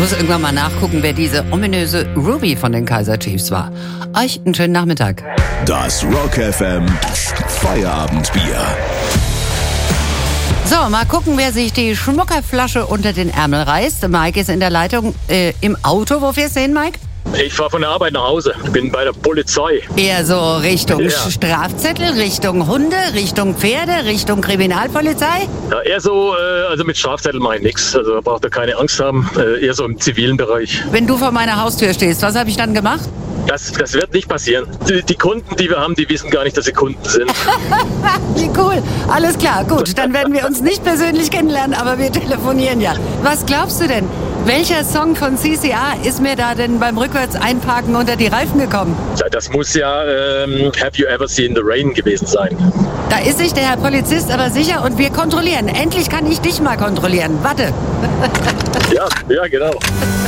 muss irgendwann mal nachgucken, wer diese ominöse Ruby von den Kaiser Chiefs war. Euch einen schönen Nachmittag. Das Rock FM Feierabendbier. So, mal gucken, wer sich die Schmuckerflasche unter den Ärmel reißt. Mike ist in der Leitung im Auto. Wo fährst du hin, Mike? Ich fahre von der Arbeit nach Hause. Ich bin bei der Polizei. Eher so Richtung Strafzettel, Richtung Hunde, Richtung Pferde, Richtung Kriminalpolizei? Ja, eher so, also mit Strafzettel mache ich nichts. Also braucht ihr keine Angst haben. Eher so im zivilen Bereich. Wenn du vor meiner Haustür stehst, was habe ich dann gemacht? Das wird nicht passieren. Die Kunden, die wir haben, die wissen gar nicht, dass sie Kunden sind. Wie cool. Alles klar, gut. Dann werden wir uns nicht persönlich kennenlernen, aber wir telefonieren ja. Was glaubst du denn? Welcher Song von CCR ist mir da denn beim Rückwärts-Einparken unter die Reifen gekommen? Ja, das muss ja Have You Ever Seen the Rain gewesen sein. Da ist sich der Herr Polizist aber sicher und wir kontrollieren. Endlich kann ich dich mal kontrollieren. Warte. Ja, genau.